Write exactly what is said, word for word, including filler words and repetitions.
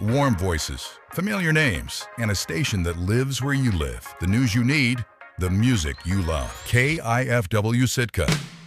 Warm voices, familiar names, and a station that lives where you live. The news you need, the music you love. K I F W Sitka.